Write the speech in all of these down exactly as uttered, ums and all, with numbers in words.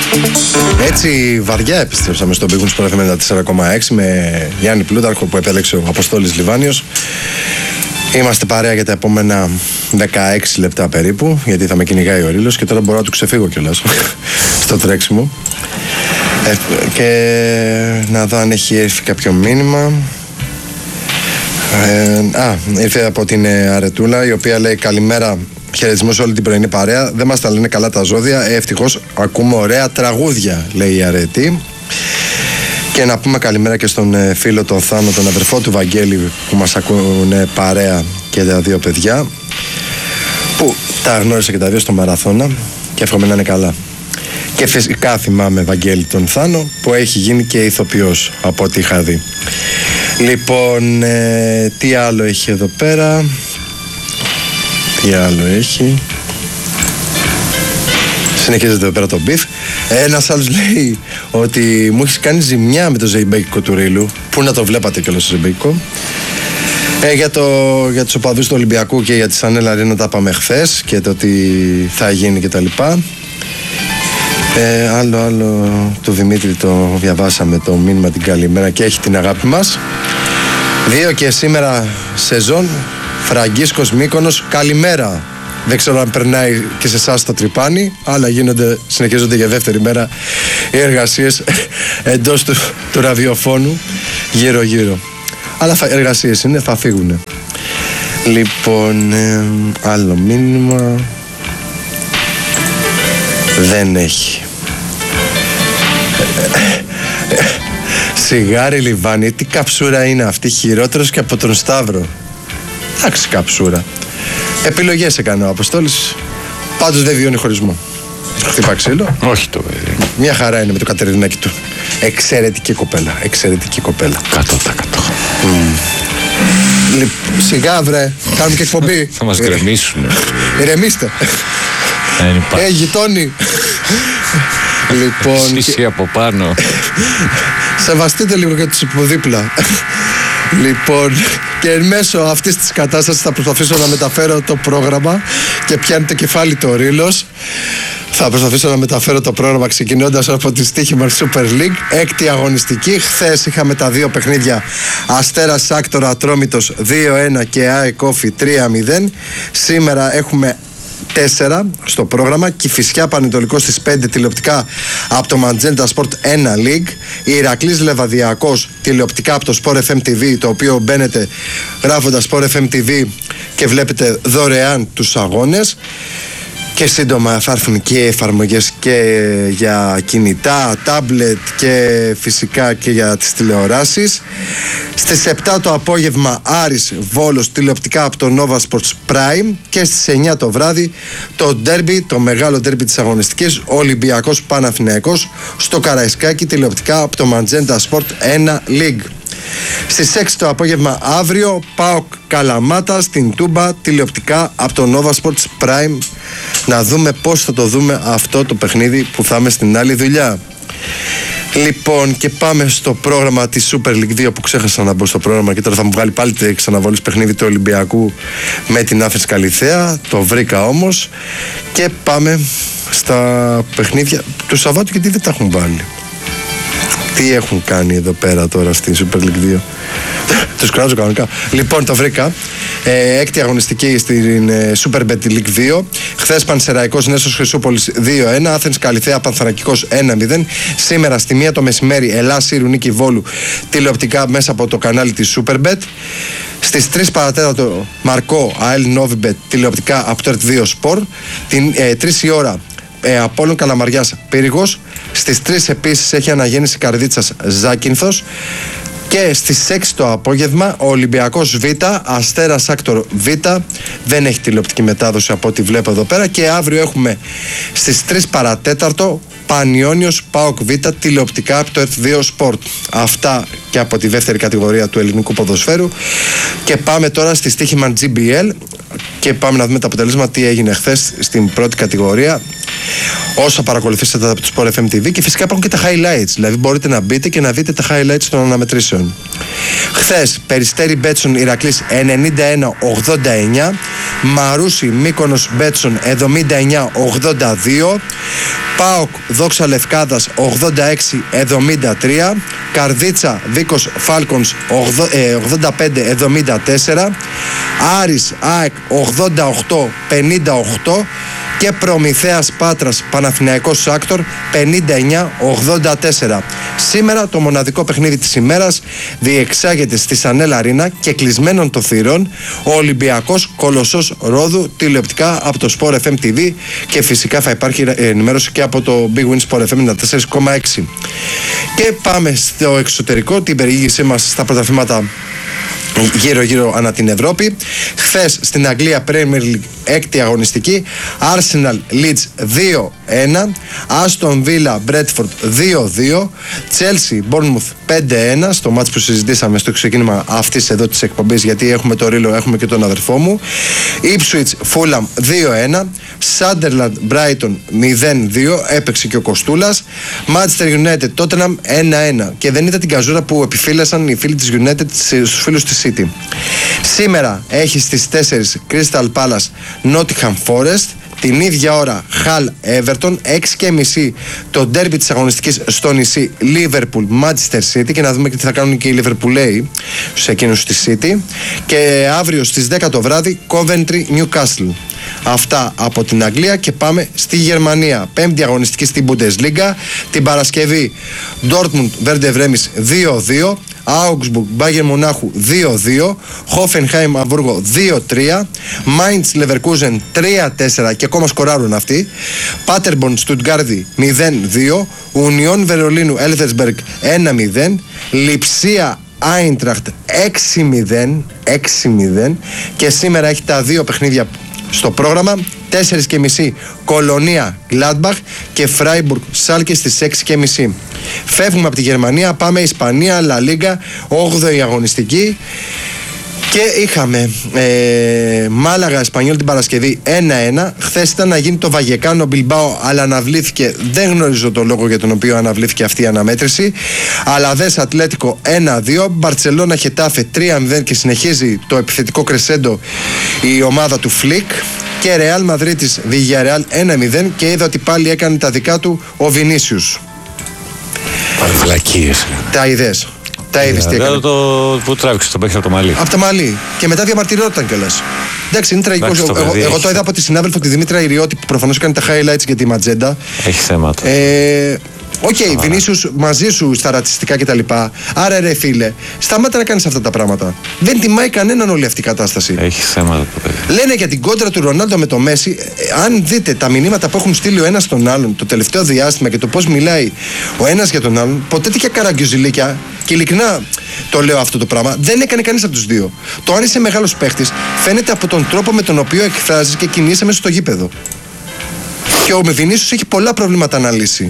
Έτσι βαριά επιστρέψαμε στον Big Win Sport εφ εμ ενενήντα τέσσερα κόμμα έξι με Γιάννη Πλούταρχο που επέλεξε ο Αποστόλης Λιβάνιος. Είμαστε παρέα για τα επόμενα δεκαέξι λεπτά περίπου, γιατί θα με κυνηγάει ο Ρήλος και τώρα μπορώ να του ξεφύγω κιόλας στο τρέξιμο. Ε, και να δω αν έχει έρθει κάποιο μήνυμα. Ε, α, ήρθε από την Αρετούλα, η οποία λέει καλημέρα, χαιρετισμό σε όλη την πρωινή παρέα. Δεν μας τα λένε καλά τα ζώδια. Ε, ευτυχώς ακούμε ωραία τραγούδια, λέει η Αρετή. Και να πούμε καλημέρα και στον φίλο τον Θάνο, τον αδερφό του Βαγγέλη, που μας ακούνε παρέα, και τα δύο παιδιά που τα γνώρισα και τα δύο στο μαραθώνα και εύχομαι να είναι καλά. Και φυσικά θυμάμαι Βαγγέλη τον Θάνο, που έχει γίνει και ηθοποιός από ό,τι είχα δει. Λοιπόν, ε, τι άλλο έχει εδώ πέρα? Τι άλλο έχει? Συνεχίζεται εδώ πέρα το μπιφ. Ένας άλλος λέει ότι μου έχει κάνει ζημιά με το ζεϊμπέκικο του Ρήλου. Πού να το βλέπατε κιόλας το ζεϊμπέκικο. Ε, για, το, για τους οπαδούς του Ολυμπιακού και για τη Σανέλα Ρίνα τα πάμε χθες και το τι θα γίνει κτλ. Ε, άλλο άλλο του Δημήτρη το διαβάσαμε το μήνυμα, την καλημέρα, και έχει την αγάπη μας. Δύο και σήμερα σεζόν, Φραγκίσκος Μύκονος, καλημέρα. Δεν ξέρω αν περνάει και σε εσάς το τρυπάνι, αλλά γίνονται, συνεχίζονται για δεύτερη μέρα οι εργασίες εντός του, του ραδιοφώνου γύρω γύρω. Αλλά εργασίες είναι, θα φύγουνε. Λοιπόν, ε, άλλο μήνυμα δεν έχει. Σιγάρι Λιβάνι, τι καψούρα είναι αυτή, χειρότερος και από τον Σταύρο. Εντάξει, καψούρα. Επιλογές έκανε ο Αποστόλης. Πάντως δεν βιώνει χωρισμό. Χτυπά ξύλο. Όχι το παιδί. Μια χαρά είναι με το Κατερινάκι του. Εξαιρετική κοπέλα. Εξαιρετική κοπέλα. Εκατό τοις εκατό. Λοιπόν, σιγά βρε, κάνουμε και εκπομπή. Θα μας γκρεμίσουνε. Ηρεμήστε. Ε, γειτόνι. Λοιπόν. Εσύ από πάνω. Σεβαστείτε λίγο και τους υποδίπλα. Λοιπόν, και εν μέσω αυτής της κατάστασης θα προσπαθήσω να μεταφέρω το πρόγραμμα και πιάνει το κεφάλι το Ρήλος. Θα προσπαθήσω να μεταφέρω το πρόγραμμα ξεκινώντας από τη Στοίχημαν Super League, έκτη αγωνιστική. Χθες είχαμε τα δύο παιχνίδια, Αστέρας Άκτορα Ατρόμητος δύο ένα και ΑΕΚ Όφη τρία μηδέν. Σήμερα έχουμε τέσσερα στο πρόγραμμα. Κηφισιά Πανετολικός στις πέντε, τηλεοπτικά από το Magenta Sport ένα League. Ηρακλής Λεβαδιακός τηλεοπτικά από το Sport εφ εμ τι βι, το οποίο μπαίνετε γράφοντας Sport εφ εμ τι βι και βλέπετε δωρεάν τους αγώνες. Και σύντομα θα έρθουν και εφαρμογές και για κινητά, τάμπλετ και φυσικά και για τις τηλεοράσεις. Στις επτά το απόγευμα Άρης Βόλος τηλεοπτικά από το Nova Sports Prime. Και στις εννιά το βράδυ το ντέρμπι, το μεγάλο ντέρμπι της αγωνιστικής, Ολυμπιακός Παναθηναϊκός στο Καραϊσκάκι τηλεοπτικά από το Magenta Sport ένα League. Στις έξι το απόγευμα αύριο ΠΑΟΚ Καλαμάτα στην Τούμπα τηλεοπτικά από το Nova Sports Prime. Να δούμε πώς θα το δούμε αυτό το παιχνίδι που θα είμαι στην άλλη δουλειά. Λοιπόν, και πάμε στο πρόγραμμα της Super League δύο, που ξέχασα να μπω στο πρόγραμμα και τώρα θα μου βγάλει πάλι τη ξαναβολής παιχνίδι του Ολυμπιακού με την Άθρης Καλιθέα. Το βρήκα όμως και πάμε στα παιχνίδια του Σαββάτου, γιατί δεν τα έχουν βάλει. Τι έχουν κάνει εδώ πέρα τώρα στη Super League δύο. Τους κράζω κανονικά. Λοιπόν, το βρήκα. Ε, έκτη αγωνιστική στην ε, Super Bet League δύο. Χθες Πανσεραϊκός Νέσος Χρυσούπολης δύο ένα. Άθενς Καλιθέα Πανθρακικός ένα μηδέν. Σήμερα στη μία το μεσημέρι Ελλάς Ήρου Νίκη Βόλου τηλεοπτικά μέσα από το κανάλι της Super Bet. Στις τρεις παρατέταρτο Μαρκό ΑΕΛ Νόβιμπετ τηλεοπτικά από το ΕΡΤ δύο Sport. Την ε, τρεις η ώρα ε, Απόλλων Καλαμαριάς Πύριγος. Στις τρεις επίσης έχει αναγέννηση Καρδίτσας Ζάκυνθος. Και στις έξι το απόγευμα ο Ολυμπιακός Β, Αστέρας Άκτορ Β, δεν έχει τηλεοπτική μετάδοση από ό,τι βλέπω εδώ πέρα. Και αύριο έχουμε στις τρεις παρατέταρτο Πανιόνιος ΠΑΟΚ Β τηλεοπτικά από το ΕΡΤ δύο Sport. Αυτά και από τη δεύτερη κατηγορία του ελληνικού ποδοσφαίρου. Και πάμε τώρα στη Στοίχημαν τζι μπι ελ και πάμε να δούμε τα αποτελέσματα, τι έγινε χθες στην πρώτη κατηγορία. όσα παρακολουθήσατε από το Sport εφ εμ τι βι, και φυσικά υπάρχουν και τα highlights. Δηλαδή μπορείτε να μπείτε και να δείτε τα highlights των αναμετρήσεων. Χθες, Περιστέρι Μπέτσον Ηρακλής ενενήντα ένα ογδόντα εννιά, Μαρούσι Μύκονος Μπέτσον εβδομήντα εννιά ογδόντα δύο, ΠΑΟΚ Δόξα Λευκάδας ογδόντα έξι εβδομήντα τρία, Καρδίτσα Βίκος Φάλκονς ογδόντα πέντε εβδομήντα τέσσερα, Άρης ΑΕΚ ογδόντα οκτώ πενήντα οκτώ και Προμηθέας Πάτρας Παναθηναϊκός Σάκτορ πενήντα εννιά ογδόντα τέσσερα. Σήμερα το μοναδικό παιχνίδι της ημέρας διεξάγεται στη Σανέλ Αρίνα και κλεισμένων των θυρών ο Ολυμπιακός Κολοσσός Ρόδου, τηλεοπτικά από το Sport εφ εμ τι βι, και φυσικά θα υπάρχει ενημέρωση και από το Big Win Sport εφ εμ ενενήντα τέσσερα κόμμα έξι. Και πάμε στο εξωτερικό, την περιήγησή μας στα πρωταθλήματα γύρω γύρω ανά την Ευρώπη. Χθες στην Αγγλία Premier League έκτη αγωνιστική, Arsenal Leeds δύο ένα, Aston Villa Bradford δύο δύο, Chelsea Bournemouth πέντε ένα, στο μάτς που συζητήσαμε στο ξεκίνημα αυτής εδώ της εκπομπής, γιατί έχουμε το Ρίλο, έχουμε και τον αδερφό μου. Ipswich Fulham δύο ένα, Sunderland Brighton μηδέν δύο, έπαιξε και ο Κοστούλας. Manchester United Tottenham ένα ένα, και δεν είδα την καζούρα που επιφύλασαν οι φίλοι της United στους φίλους της City. Σήμερα έχει στις τέσσερις Crystal Palace Nottingham Forest, την ίδια ώρα Hull Everton, έξι και μισή το ντέρμπι της αγωνιστικής στο νησί Liverpool Manchester City, και να δούμε και τι θα κάνουν και οι Liverpoolέοι σε εκείνους στη City. Και αύριο στις δέκα το βράδυ Coventry Newcastle. Αυτά από την Αγγλία, και πάμε στη Γερμανία. Πέμπτη αγωνιστική στην Bundesliga. Την Παρασκευή Dortmund Werder Bremen δύο δύο, Augsburg Bayern Μονάχου δύο δύο, Hoffenheim Αμβούργο δύο τρία, Mainz Leverkusen τρία τέσσερα, και ακόμα σκοράρουν αυτοί, Paderborn Stuttgart μηδέν δύο, Union Βερολίνου Elversberg ένα μηδέν, Λιψία Άιντραχτ έξι μηδέν, έξι μηδέν, και σήμερα έχει τα δύο παιχνίδια στο πρόγραμμα. Τέσσερις και μισή Κολονία Gladbach και Freiburg Σάλκε στις έξι και μισή. Φεύγουμε από τη Γερμανία, πάμε Ισπανία, Λα Λίγκα, όγδοη αγωνιστική, και είχαμε ε, Μάλαγα Εσπανιόλ την Παρασκευή ένα ένα. Χθες ήταν να γίνει το Βαγεκάνο Μπιλμπάο, αλλά αναβλήθηκε, δεν γνωρίζω τον λόγο για τον οποίο αναβλήθηκε αυτή η αναμέτρηση. Αλαβές Ατλέτικο ένα δύο, Μπαρτσελώνα Χετάφε τρία μηδέν, και συνεχίζει το επιθετικό κρεσέντο η ομάδα του Φλικ. Και Ρεάλ Μαδρίτης Βιγιαρεάλ ένα μηδέν, και είδα ότι πάλι έκανε τα δικά του ο Βινίσιους. Παραβλακίες. Τα είδες. Τα είδες τι έκανε. Το που τράβηξε το παίχτη από το μαλλί. Από το μαλλί. Και μετά διαμαρτυρόταν κιόλας. Εντάξει, είναι τραγικό. Εντάξει, εγώ, παιδί, εγώ έχει... το είδα από τη συνάδελφο τη Δημήτρα Ιριώτη, που προφανώς έκανε τα highlights για τη Ματζέντα. Έχει θέματα. Ε, Οκ, okay, Βινίσιους μαζί σου στα ρατσιστικά κτλ. Άρα ρε φίλε, σταμάτα να κάνεις αυτά τα πράγματα. Δεν τιμάει κανέναν όλη αυτή η κατάσταση. Έχει θέματα το παιδί. Λένε για την κόντρα του Ρονάλντο με το Μέση. Ε, αν δείτε τα μηνύματα που έχουν στείλει ο ένας στον άλλον το τελευταίο διάστημα και το πώς μιλάει ο ένας για τον άλλον, ποτέ τέτοια καραγκιουζιλίκια, και ειλικρινά το λέω αυτό το πράγμα, δεν έκανε κανείς από τους δύο. Το αν είσαι μεγάλος παίχτης φαίνεται από τον τρόπο με τον οποίο εκφράζεις και κινείσαι μέσα στο γήπεδο. Και ο Βινίσιους έχει πολλά προβλήματα να λύσει.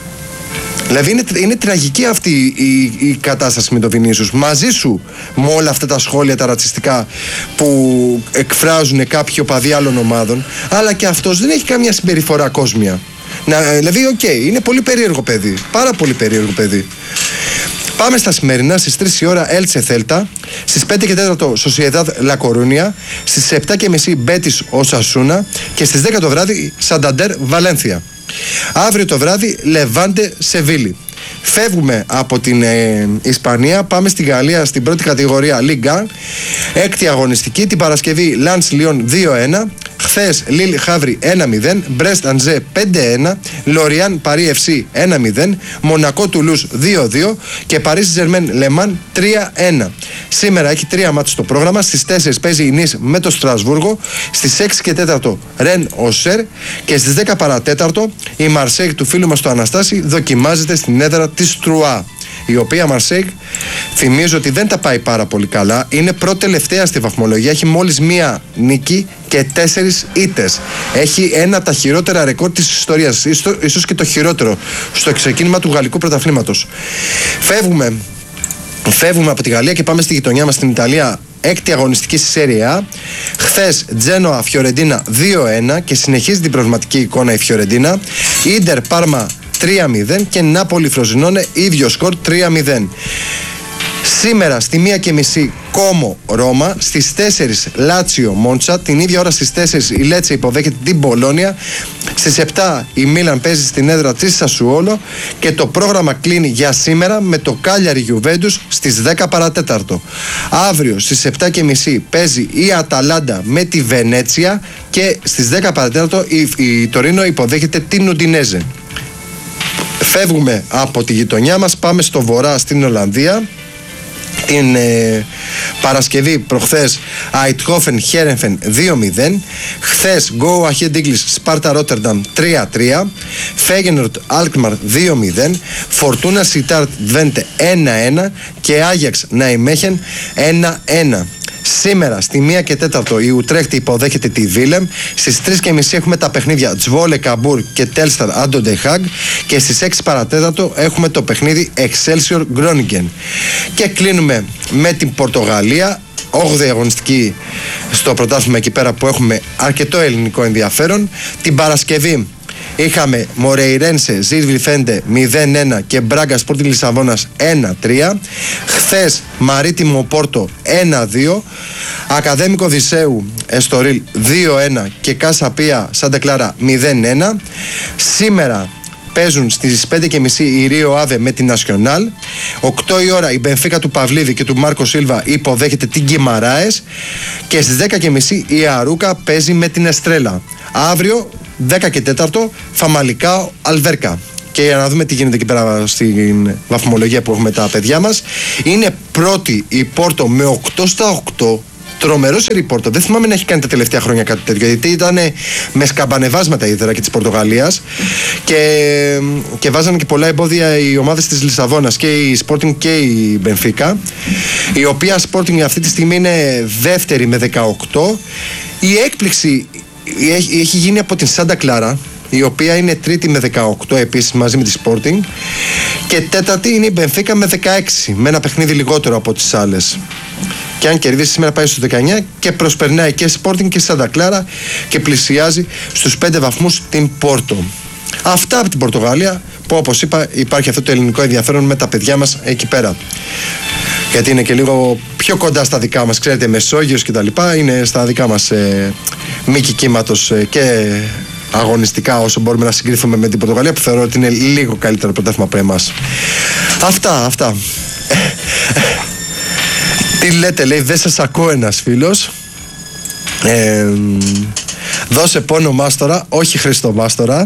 Δηλαδή είναι, είναι τραγική αυτή η, η κατάσταση με τον Βινίσιους. Μαζί σου με όλα αυτά τα σχόλια τα ρατσιστικά που εκφράζουν κάποιοι οπαδοί άλλων ομάδων, αλλά και αυτός δεν έχει καμία συμπεριφορά κόσμια. Να, δηλαδή, οκ, okay, είναι πολύ περίεργο παιδί. Πάρα πολύ περίεργο παιδί. Πάμε στα σημερινά. Στις τρεις η ώρα Έλτσε Θέλτα, στις πέντε και τέσσερα Σοσιεδάδ Λα Κορούνια, στις επτά και μισή Μπέτις Οσασούνα, και στις δέκα το βράδυ Σανταντέρ Βαλένθια. Αύριο το βράδυ Λεβάντε Σεβίλη. Φεύγουμε από την ε, Ισπανία, πάμε στη Γαλλία στην πρώτη κατηγορία Ligue ένα, έκτη αγωνιστική. Την Παρασκευή Λανς Λιόν δύο ένα, χθες Λίλ Χαύρι ένα μηδέν, Μπρεστ Αντζέ πέντε ένα, Λοριάν Παρί εφ σι ένα μηδέν, Μονακό Τουλούς δύο δύο και Παρί Ζερμέν Λεμάν τρία ένα. Σήμερα έχει τρία μάτς στο πρόγραμμα. Στις τέσσερις παίζει η Νις με το Στρασβούργο, στις έξι και τέταρτο Ρεν Οσέρ, και στις δέκα παρά τέταρτο η Μαρσέιγ του φίλου μας του Αναστάση δοκιμάζεται στην έδρα της Τρουά, η οποία Μαρσέιγ, θυμίζω ότι δεν τα πάει πάρα πολύ καλά, είναι πρώτη-τελευταία στη βαθμολογία, έχει μόλις μία νίκη και τέσσερις ήττες. Έχει ένα από τα χειρότερα ρεκόρ της ιστορίας, ίσως και το χειρότερο στο ξεκίνημα του γαλλικού πρωταθλήματος. Φεύγουμε Φεύγουμε από τη Γαλλία και πάμε στη γειτονιά μας στην Ιταλία. έκτη αγωνιστική στη Serie A. Χθες Τζένοα Φιωρεντίνα δύο ένα και συνεχίζει την προβληματική εικόνα η Φιωρεντίνα. Ίντερ Πάρμα τρία μηδέν και Νάπολη Φροζινόνε ίδιο σκορ τρία μηδέν. Σήμερα στη μία και μισή Κόμο Ρώμα, στις τέσσερις Λάτσιο Μόντσα, την ίδια ώρα στις τέσσερις η Λέτσε υποδέχεται την Μπολόνια, στις επτά η Μίλαν παίζει στην έδρα της Σασουόλο και το πρόγραμμα κλείνει για σήμερα με το Κάλιαρι Γιουβέντους στις δέκα παρατέταρτο. Αύριο στις επτά και μισή παίζει η Αταλάντα με τη Βενέτσια και στις δέκα παρατέταρτο η, η Τωρίνο υποδέχεται την Ουντινέζε. Φεύγουμε από τη γειτονιά μας, πάμε στο βορρά στην Ολλανδία. Την ε, Παρασκευή προχθές Αιτχόφεν Χέρενφεν δύο μηδέν. Χθες Go Ahead Eagles Σπάρτα Ρότερνταμ τρία τρία. Φέγενορτ Αλκμαρ δύο μηδέν. Φορτούνα Σιτάρτ Δβέντε ένα ένα και Άγιαξ Ναϊμέχεν ένα ένα. Σήμερα στη μία και τέταρτο η Ουτρέχτη υποδέχεται τη Βίλεμ. Στις τρεις και μισή έχουμε τα παιχνίδια Τζβόλε Καμπούρ και Τέλσταρ Άντοντε Χάγκ. Και στις έξι παρατέταρτο έχουμε το παιχνίδι Excelsior Groningen. Και κλείνουμε με την Πορτογαλία. όγδοη αγωνιστική στο πρωτάθλημα εκεί πέρα που έχουμε αρκετό ελληνικό ενδιαφέρον. Την Παρασκευή είχαμε Μορεϊρένσε Ζιλ Βιφέντε μηδέν ένα και Μπράγκα Σπόρτινγκ Λισαβόνας ένα τρία. Χθες Μαρίτιμο Πόρτο ένα δύο. Ακαδέμικο Δισέου Εστορίλ δύο ένα και Κάσα Πία Σάντα Κλάρα μηδέν ένα. Σήμερα παίζουν στις πέντε και μισή η Ρίο Άβε με την Νασιονάλ. οκτώ η ώρα η Μπενφίκα του Παυλίδη και του Μάρκο Σίλβα υποδέχεται την Γκιμαράες. Και στις δέκα και μισή η Αρούκα παίζει με την Εστρέλα. Αύριο δέκα και τέταρτο Φαμαλικάο Αλβέρκα. Και για να δούμε τι γίνεται εκεί πέρα στην βαθμολογία που έχουμε τα παιδιά μας. Είναι πρώτη η Πόρτο με οκτώ στα οκτώ. Τρομερό σερί Πόρτο. Δεν θυμάμαι να έχει κάνει τα τελευταία χρόνια κάτι τέτοιο. Γιατί ήταν με σκαμπανεβάσματα η έδρα και της Πορτογαλίας. Και, και βάζανε και πολλά εμπόδια οι ομάδες της Λισαβόνας και η Sporting και η Μπενφίκα. Η οποία Sporting αυτή τη στιγμή είναι δεύτερη με δεκαοκτώ. Η έκπληξη έχει, έχει γίνει από την Σάντα Κλάρα, η οποία είναι τρίτη με δεκαοκτώ επίσης μαζί με τη Sporting. Και τέταρτη είναι η Μπενφίκα με δεκαέξι, με ένα παιχνίδι λιγότερο από τις άλλες. Και αν κερδίσει σήμερα πάει στους δεκαεννιά και προσπερνάει και Sporting και Σάντα Κλάρα και πλησιάζει στους πέντε βαθμούς την Πόρτο. Αυτά από την Πορτογαλία, που όπως είπα υπάρχει αυτό το ελληνικό ενδιαφέρον με τα παιδιά μας εκεί πέρα. Γιατί είναι και λίγο πιο κοντά στα δικά μας, ξέρετε, Μεσόγειος και τα λοιπά, είναι στα δικά μας ε, μήκη κύματος ε, και αγωνιστικά όσο μπορούμε να συγκριθούμε με την Πορτογαλία, που θεωρώ ότι είναι λίγο καλύτερο πρωτάθλημα από εμάς. Αυτά, αυτά. Τι λέτε, λέει, δεν σας ακούω ένας φίλος. Ε, δώσε πόνο Μάστορα, όχι Χριστό Μάστορα.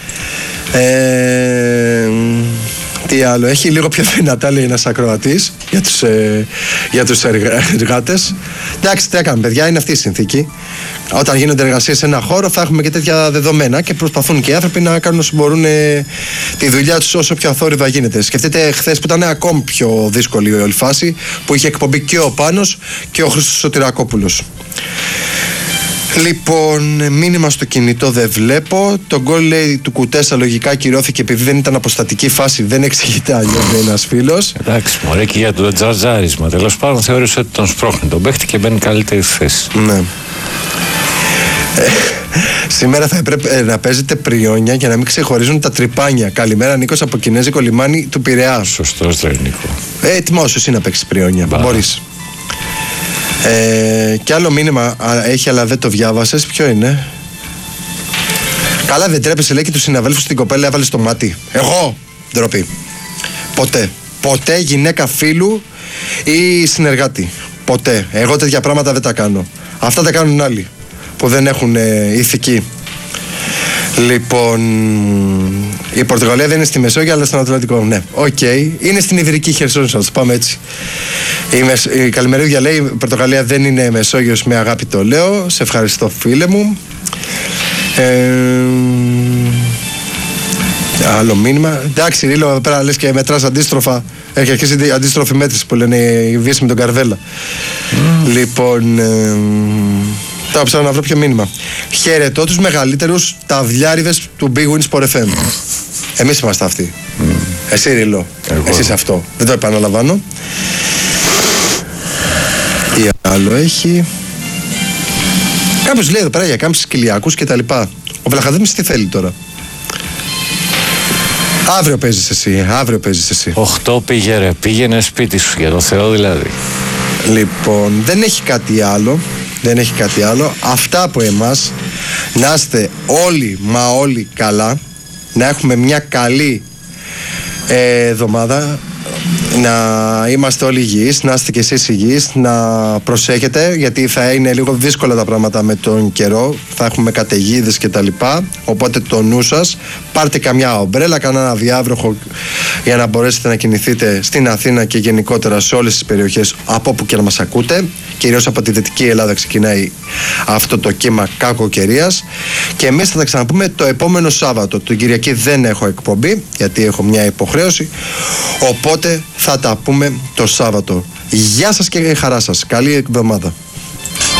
Ε, τι άλλο, έχει λίγο πιο δυνατά, λέει, ένας ακροατής για τους, ε, για τους εργάτες. Εντάξει, τι έκαμε, παιδιά, είναι αυτή η συνθήκη. Όταν γίνονται εργασίες σε ένα χώρο θα έχουμε και τέτοια δεδομένα και προσπαθούν και οι άνθρωποι να κάνουν όσο μπορούν ε, τη δουλειά τους όσο πιο αθόρυβα γίνεται. Σκεφτείτε χθες που ήταν ακόμη πιο δύσκολη η όλη φάση, που είχε εκπομπή και ο Πάνος και ο Χρήστος Σωτηρακόπουλος. Λοιπόν, μήνυμα στο κινητό δεν βλέπω. Το γκολ, λέει, του Κουτέσα λογικά κυρώθηκε επειδή δεν ήταν αποστατική φάση. Δεν εξηγείται αλλιώς, λέει ένας φίλος. Εντάξει, μωρέ, και για το τζατζάρισμα. Τέλος πάντων, θεώρησε ότι τον σπρώχνει τον παίχτη και μπαίνει καλύτερη θέση. Ναι. Ε, σήμερα θα έπρεπε να παίζετε πριόνια για να μην ξεχωρίζουν τα τρυπάνια. Καλημέρα, Νίκος από Κινέζικο λιμάνι του Πειραιά. Σωστός, ρε Νίκο. Ε, ετοιμάσου εσύ να παίξεις πριόνια. Μπορείς. Ε, και άλλο μήνυμα έχει, αλλά δεν το διάβασες. Ποιο είναι? Καλά, δεν τρέπεσαι, λέει, και τους συναδέλφους στην κοπέλα έβαλε στο μάτι. Εγώ, ντροπή. Ποτέ. Ποτέ γυναίκα φίλου ή συνεργάτη. Ποτέ. Εγώ τέτοια πράγματα δεν τα κάνω. Αυτά τα κάνουν άλλοι που δεν έχουν ε, ηθική. Λοιπόν, η Πορτογαλία δεν είναι στη Μεσόγειο αλλά στον Ατλαντικό. Ναι, οκ. Okay. Είναι στην Ιδρική Χερσόνησο, να το πάμε έτσι. Η, Μεσ... η Καλημερίδια λέει: η Πορτογαλία δεν είναι Μεσόγειος, με αγάπη το λέω. Σε ευχαριστώ, φίλε μου. Ε... Άλλο μήνυμα. Εντάξει, Ρίλο, εδώ πέρα λες και μετράς αντίστροφα. Έχει αρχίσει η αντίστροφη μέτρηση που λένε η Βύση με τον Καρβέλα. Mm. Λοιπόν. Ε... Τώρα ψάχνω να βρω ποιο μήνυμα. Χαιρετώ τους μεγαλύτερους ταυλιάριδες του Big Win Sport εφ εμ. Εμείς είμαστε αυτοί. Mm. Εσύ, Ρίλο. Εσύ είσαι αυτό. Δεν το επαναλαμβάνω. Τι άλλο έχει? Κάποιος λέει εδώ πέρα για κάμψεις κοιλιακούς και τα λοιπά. Ο Βλαχαδήμης τι θέλει τώρα? Αύριο παίζεις εσύ, αύριο παίζεις εσύ. Οχτώ πήγε ρε, πήγαινε σπίτι σου, για το Θεό δηλαδή. Λοιπόν, δεν έχει κάτι άλλο. Δεν έχει κάτι άλλο. Αυτά από εμάς. Να είστε όλοι, μα όλοι καλά. Να έχουμε μια καλή ε, εβδομάδα. Να είμαστε όλοι υγιείς. Να είστε και εσείς υγιείς. Να προσέχετε, γιατί θα είναι λίγο δύσκολα τα πράγματα με τον καιρό. Θα έχουμε καταιγίδες και τα λοιπά. Οπότε το νου σας. Πάρτε καμιά ομπρέλα, κανένα διάβροχο, για να μπορέσετε να κινηθείτε στην Αθήνα και γενικότερα σε όλες τις περιοχές από όπου και να μας ακούτε. Κυρίως από τη Δυτική Ελλάδα ξεκινάει αυτό το κύμα κακοκαιρίας. Και εμείς θα τα ξαναπούμε το επόμενο Σάββατο. Την Κυριακή δεν έχω εκπομπή, γιατί έχω μια υποχρέωση. Οπότε θα τα πούμε το Σάββατο. Γεια σας και χαρά σας. Καλή εβδομάδα.